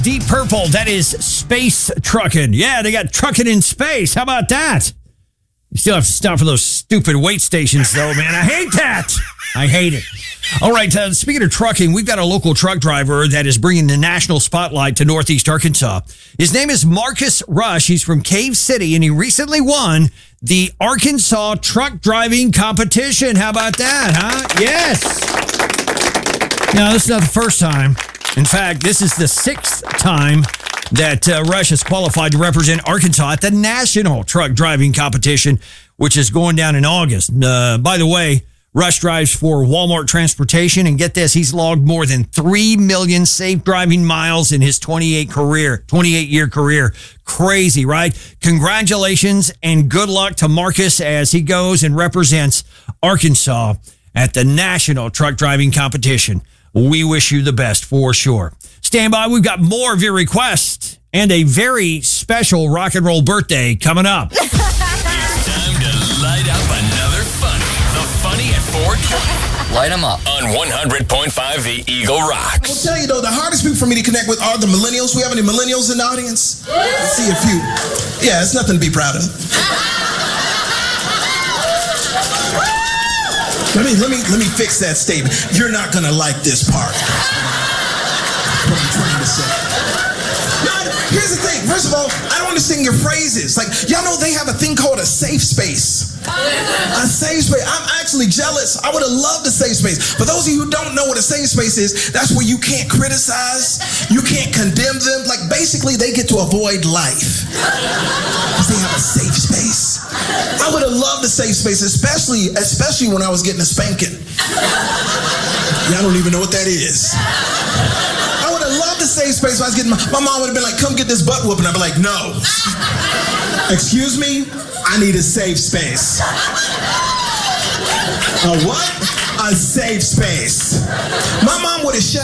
Deep Purple, that is space trucking. Yeah, they got trucking in space. How about that? You still have to stop for those stupid wait stations, though, man. I hate that. I hate it. All right, speaking of trucking, we've got a local truck driver that is bringing the national spotlight to Northeast Arkansas. His name is Marcus Rush. He's from Cave City, and he recently won the Arkansas Truck Driving Competition. How about that, huh? Yes. Now, this is not the first time. In fact, this is the 6th time that Rush has qualified to represent Arkansas at the National Truck Driving Competition, which is going down in August. By the way, Rush drives for Walmart Transportation, and get this, he's logged more than 3 million safe driving miles in his 28-year career. Crazy, right? Congratulations and good luck to Marcus as he goes and represents Arkansas at the National Truck Driving Competition. We wish you the best for sure. Stand by. We've got more of your requests and a very special rock and roll birthday coming up. It's time to light up another funny. The Funny at 420. Light them up. On 100.5 The Eagle Rocks. I will tell you, though, the hardest people for me to connect with are the millennials. We have any millennials in the audience? I see a few. Yeah, it's nothing to be proud of. Let me fix that statement. You're not gonna like this part. What I'm trying to say. No, here's the thing. First of all, I don't understand your phrases. Like, y'all know they have a thing called a safe space. A safe space. I'm actually jealous. I would have loved a safe space. For those of you who don't know what a safe space is, that's where you can't criticize, you can't condemn them. Like, basically, they get to avoid life. Because they have a safe space. I would have loved a safe space, especially when I was getting a spanking. Y'all don't even know what that is. I would have loved a safe space when I was getting my mom would have been like, come get this butt whooping. I'd be like, no. Excuse me? I need a safe space. A what? A safe space. My mom would have shut